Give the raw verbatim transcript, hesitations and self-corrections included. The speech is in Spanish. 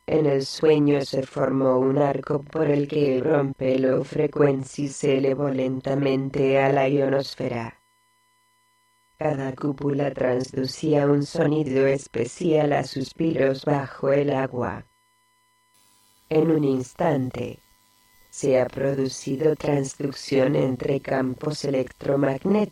En el sueño se formó un arco por el que el rompelo frecuencia se elevó lentamente a la ionosfera. Cada cúpula transducía un sonido especial a suspiros bajo el agua. En un instante, se ha producido transducción entre campos electromagnéticos